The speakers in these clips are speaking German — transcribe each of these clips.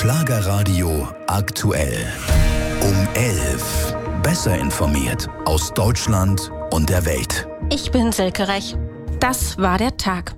Schlagerradio aktuell. Um 11. Besser informiert aus Deutschland und der Welt. Ich bin Silke Rech. Das war der Tag.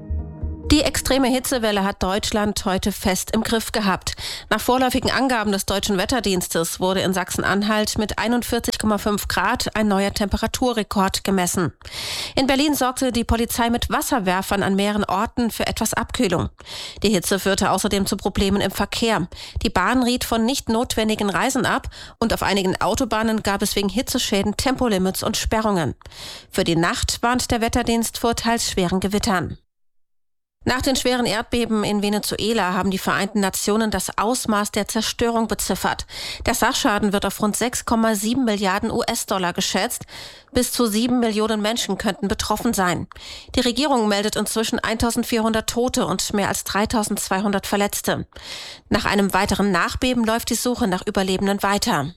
Die extreme Hitzewelle hat Deutschland heute fest im Griff gehabt. Nach vorläufigen Angaben des Deutschen Wetterdienstes wurde in Sachsen-Anhalt mit 41,5 Grad ein neuer Temperaturrekord gemessen. In Berlin sorgte die Polizei mit Wasserwerfern an mehreren Orten für etwas Abkühlung. Die Hitze führte außerdem zu Problemen im Verkehr. Die Bahn riet von nicht notwendigen Reisen ab und auf einigen Autobahnen gab es wegen Hitzeschäden Tempolimits und Sperrungen. Für die Nacht warnt der Wetterdienst vor teils schweren Gewittern. Nach den schweren Erdbeben in Venezuela haben die Vereinten Nationen das Ausmaß der Zerstörung beziffert. Der Sachschaden wird auf rund 6,7 Milliarden US-Dollar geschätzt. Bis zu 7 Millionen Menschen könnten betroffen sein. Die Regierung meldet inzwischen 1.400 Tote und mehr als 3.200 Verletzte. Nach einem weiteren Nachbeben läuft die Suche nach Überlebenden weiter.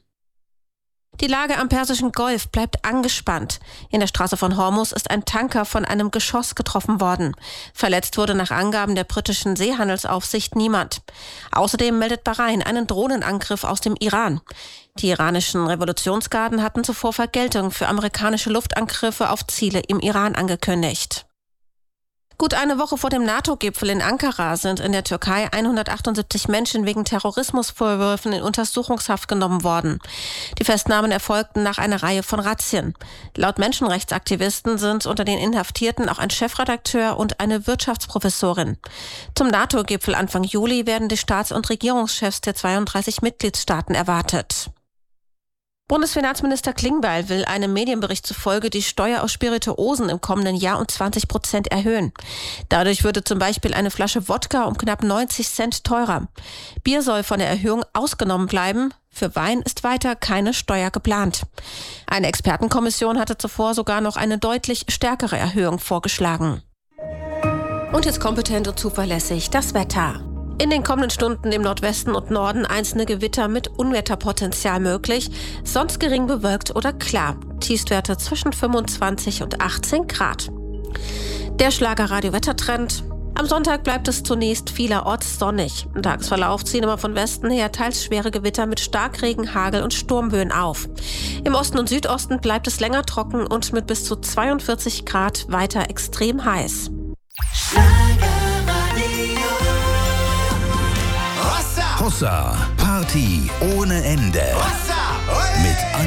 Die Lage am Persischen Golf bleibt angespannt. In der Straße von Hormuz ist ein Tanker von einem Geschoss getroffen worden. Verletzt wurde nach Angaben der britischen Seehandelsaufsicht niemand. Außerdem meldet Bahrain einen Drohnenangriff aus dem Iran. Die iranischen Revolutionsgarden hatten zuvor Vergeltung für amerikanische Luftangriffe auf Ziele im Iran angekündigt. Gut eine Woche vor dem NATO-Gipfel in Ankara sind in der Türkei 178 Menschen wegen Terrorismusvorwürfen in Untersuchungshaft genommen worden. Die Festnahmen erfolgten nach einer Reihe von Razzien. Laut Menschenrechtsaktivisten sind unter den Inhaftierten auch ein Chefredakteur und eine Wirtschaftsprofessorin. Zum NATO-Gipfel Anfang Juli werden die Staats- und Regierungschefs der 32 Mitgliedstaaten erwartet. Bundesfinanzminister Klingbeil will einem Medienbericht zufolge die Steuer auf Spirituosen im kommenden Jahr um 20% erhöhen. Dadurch würde zum Beispiel eine Flasche Wodka um knapp 90 Cent teurer. Bier soll von der Erhöhung ausgenommen bleiben. Für Wein ist weiter keine Steuer geplant. Eine Expertenkommission hatte zuvor sogar noch eine deutlich stärkere Erhöhung vorgeschlagen. Und jetzt kompetent und zuverlässig das Wetter. In den kommenden Stunden im Nordwesten und Norden einzelne Gewitter mit Unwetterpotenzial möglich, sonst gering bewölkt oder klar. Tiefstwerte zwischen 25 und 18 Grad. Der Schlagerradio-Wettertrend. Am Sonntag bleibt es zunächst vielerorts sonnig. Im Tagesverlauf ziehen immer von Westen her teils schwere Gewitter mit Starkregen, Hagel und Sturmböen auf. Im Osten und Südosten bleibt es länger trocken und mit bis zu 42 Grad weiter extrem heiß. Hossa, Party ohne Ende. Mit